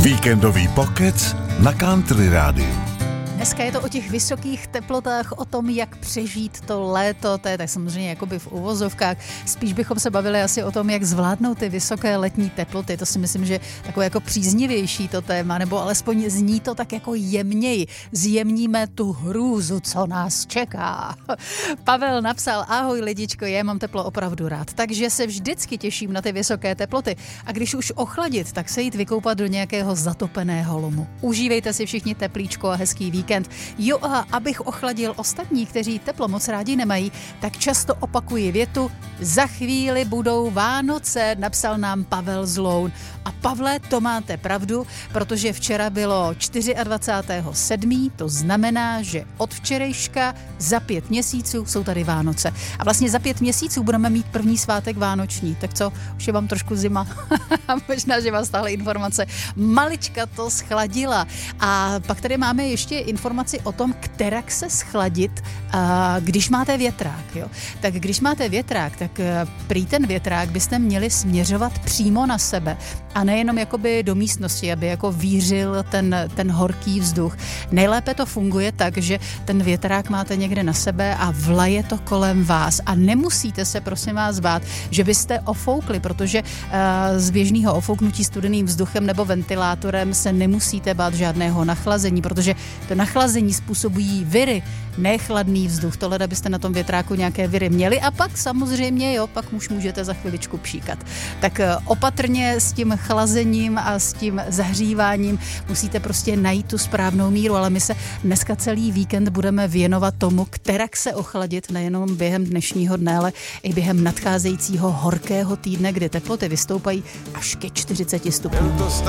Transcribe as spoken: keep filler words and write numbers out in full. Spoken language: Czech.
Víkendový pokec na Country Rádiu. Dneska je to o těch vysokých teplotách, o tom, jak přežít to léto, to je tak samozřejmě jakoby v uvozovkách. Spíš bychom se bavili asi o tom, jak zvládnout ty vysoké letní teploty. To si myslím, že takové jako příznivější to téma, nebo alespoň zní to tak jako jemněji. Zjemníme tu hrůzu, co nás čeká. Pavel napsal: ahoj lidičko, já mám teplo opravdu rád, takže se vždycky těším na ty vysoké teploty. A když už ochladit, tak se jít vykoupat do nějakého zatopeného lomu. Užívejte si všichni teplíčko a hezký víkend. Jo, a abych ochladil ostatní, kteří teplo moc rádi nemají, tak často opakuji větu: za chvíli budou Vánoce, napsal nám Pavel z Loun. A Pavle, to máte pravdu, protože včera bylo dvacátého sedmého To znamená, že od včerejška za pět měsíců jsou tady Vánoce. A vlastně za pět měsíců budeme mít první svátek vánoční. Tak co, už je vám trošku zima. Možná, že vás tahle informace malička to schladila. A pak tady máme ještě informaci o tom, kterak se schladit, když máte větrák. Jo? Tak když máte větrák, tak prý ten větrák byste měli směřovat přímo na sebe a nejenom jakoby do místnosti, aby jako vířil ten, ten horký vzduch. Nejlépe to funguje tak, že ten větrák máte někde na sebe a vlaje to kolem vás a nemusíte se prosím vás bát, že byste ofoukli, protože z běžného ofouknutí studeným vzduchem nebo ventilátorem se nemusíte bát žádného nachlazení, protože to nachlazení způsobují viry, ne chladný vzduch. Tohle byste na tom větráku nějaké viry měli a pak samozřejmě, jo, pak už můžete za chviličku pšíkat. Tak opatrně s tím chlazením a s tím zahříváním musíte prostě najít tu správnou míru, ale my se dneska celý víkend budeme věnovat tomu, kterak se ochladit nejenom během dnešního dne, ale i během nadcházejícího horkého týdne, kdy teploty vystoupají až ke čtyřiceti stupňům.